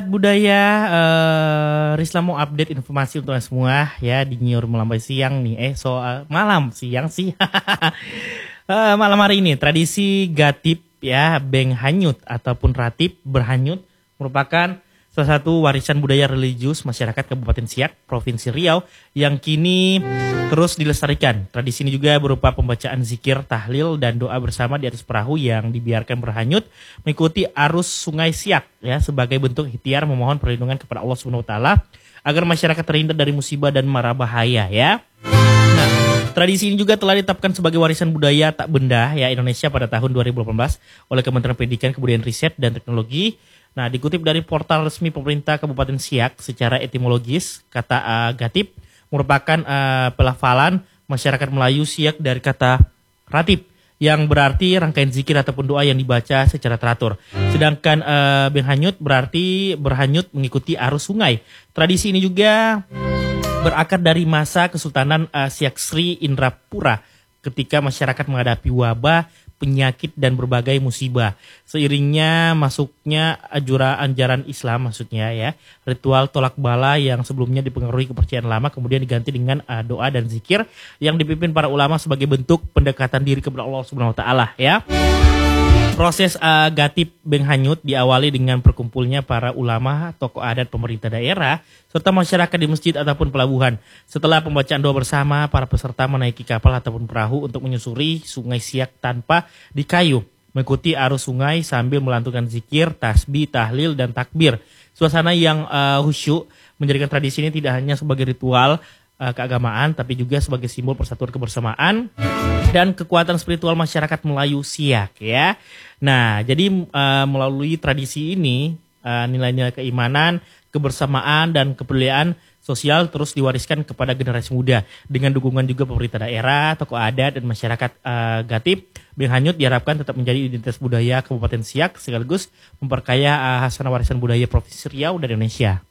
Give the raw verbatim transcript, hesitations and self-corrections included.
budaya, uh, Risla mau update informasi untuk semua ya di Nyur melambai siang nih. Eh soal malam siang sih. uh, malam hari ini tradisi gatip ya beng hanyut ataupun ratip berhanyut merupakan salah satu warisan budaya religius masyarakat Kabupaten Siak, Provinsi Riau yang kini terus dilestarikan. Tradisi ini juga berupa pembacaan zikir, tahlil, dan doa bersama di atas perahu yang dibiarkan berhanyut mengikuti arus sungai Siak ya sebagai bentuk ikhtiar memohon perlindungan kepada Allah Subhanahu wa taala agar masyarakat terhindar dari musibah dan mara bahaya ya. Nah, tradisi ini juga telah ditetapkan sebagai warisan budaya tak benda ya Indonesia pada tahun dua ribu delapan belas oleh Kementerian Pendidikan, Kebudayaan, Riset, dan Teknologi. Nah, dikutip dari portal resmi pemerintah Kabupaten Siak, secara etimologis, kata uh, gatip merupakan uh, pelafalan masyarakat Melayu Siak dari kata ratip, yang berarti rangkaian zikir ataupun doa yang dibaca secara teratur. Sedangkan uh, berhanyut berarti berhanyut mengikuti arus sungai. Tradisi ini juga berakar dari masa Kesultanan uh, Siak Sri Indrapura ketika masyarakat menghadapi wabah, penyakit, dan berbagai musibah. Seiringnya masuknya ajura anjaran Islam maksudnya ya, ritual tolak bala yang sebelumnya dipengaruhi kepercayaan lama kemudian diganti dengan uh, doa dan zikir yang dipimpin para ulama sebagai bentuk pendekatan diri kepada Allah Subhanahu wa taala ya. Proses uh, gatip beng hanyut diawali dengan berkumpulnya para ulama, tokoh adat, pemerintah daerah, serta masyarakat di masjid ataupun pelabuhan. Setelah pembacaan doa bersama, para peserta menaiki kapal ataupun perahu untuk menyusuri sungai Siak tanpa dikayuh, mengikuti arus sungai sambil melantunkan zikir, tasbih, tahlil, dan takbir. Suasana yang uh, khusyuk menjadikan tradisi ini tidak hanya sebagai ritual uh, keagamaan, tapi juga sebagai simbol persatuan kebersamaan dan kekuatan spiritual masyarakat Melayu Siak ya. Nah, jadi uh, melalui tradisi ini uh, nilai-nilai keimanan, kebersamaan, dan kepedulian sosial terus diwariskan kepada generasi muda dengan dukungan juga pemerintah daerah, tokoh adat, dan masyarakat uh, gatip. Beng hanyut diharapkan tetap menjadi identitas budaya Kabupaten Siak sekaligus memperkaya uh, hasanah warisan budaya Provinsi Riau dan Indonesia.